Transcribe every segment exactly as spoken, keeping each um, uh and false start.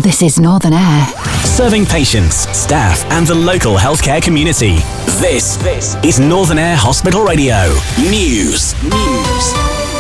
This is Northern Air. Serving patients, staff and the local healthcare community. This, this is Northern Air Hospital Radio. News. News.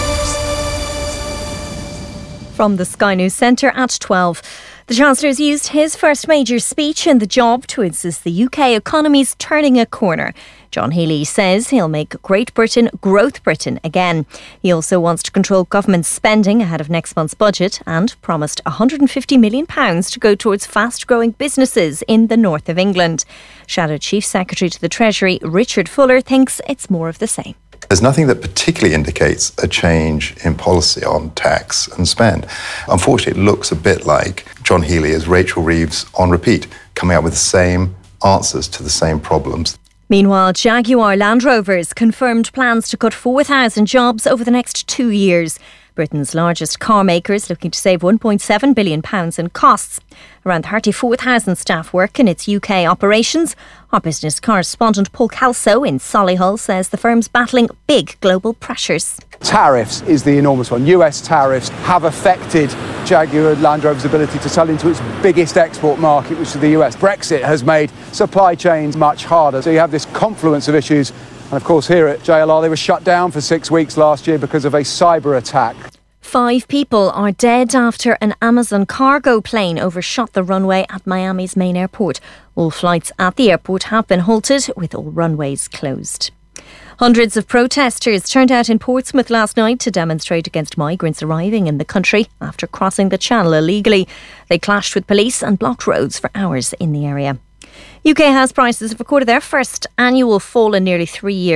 From the Sky News Centre at twelve. The Chancellor's used his first major speech in the job to insist the U K economy's turning a corner. John Healey says he'll make Great Britain Growth Britain again. He also wants to control government spending ahead of next month's budget and promised one hundred fifty million pounds to go towards fast-growing businesses in the north of England. Shadow Chief Secretary to the Treasury, Richard Fuller, thinks it's more of the same. There's nothing that particularly indicates a change in policy on tax and spend. Unfortunately, it looks a bit like John Healey as Rachel Reeves on repeat, coming up with the same answers to the same problems. Meanwhile, Jaguar Land Rovers confirmed plans to cut four thousand jobs over the next two years. Britain's largest car maker is looking to save one point seven billion pounds in costs. Around thirty-four thousand staff work in its U K operations. Our business correspondent Paul Calso in Solihull says the firm's battling big global pressures. Tariffs is the enormous one. U S tariffs have affected Jaguar Land Rover's ability to sell into its biggest export market, which is the U S. Brexit has made supply chains much harder. So you have this confluence of issues. And of course, here at J L R, they were shut down for six weeks last year because of a cyber attack. Five people are dead after an Amazon cargo plane overshot the runway at Miami's main airport. All flights at the airport have been halted, with all runways closed. Hundreds of protesters turned out in Portsmouth last night to demonstrate against migrants arriving in the country after crossing the channel illegally. They clashed with police and blocked roads for hours in the area. U K house prices have recorded their first annual fall in nearly three years.